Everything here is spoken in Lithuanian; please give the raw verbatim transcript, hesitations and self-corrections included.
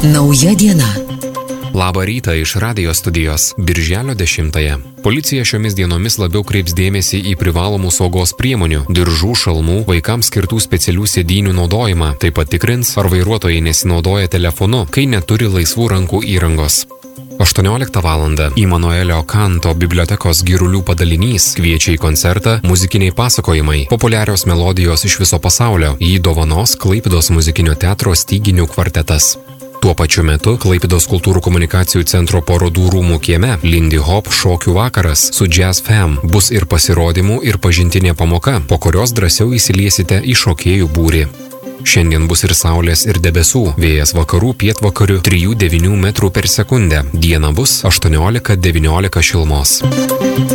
Nauja diena. Labą rytą iš radijo studijos. Birželio dešimtąją. Policija šiomis dienomis labiau kreips dėmesį į privalomų saugos priemonių, diržų, šalmų, vaikams skirtų specialių sėdynių naudojimą. Taip pat tikrins, ar vairuotojai nesinaudoja telefonu, kai neturi laisvų rankų įrangos. aštuonioliktą valandą Immanuelio Kanto bibliotekos Girulių padalinys kviečia į koncertą muzikiniai pasakojimai, populiarios melodijos iš viso pasaulio. Jį dovanos Klaipėdos muzikinio teatro Styginių kvartetas. Tuo pačiu metu Klaipėdos kultūrų komunikacijų centro parodų rūmų kieme Lindy Hop šokių vakaras su Jazz Fam bus ir pasirodymų, ir pažintinė pamoka, po kurios drąsiau įsiliesite į šokėjų būrį. Šiandien bus ir saulės, ir debesų, vėjas vakarų pietvakarių trijų devynių metrų per sekundę, diena bus aštuoniolika devyniolika šilumos.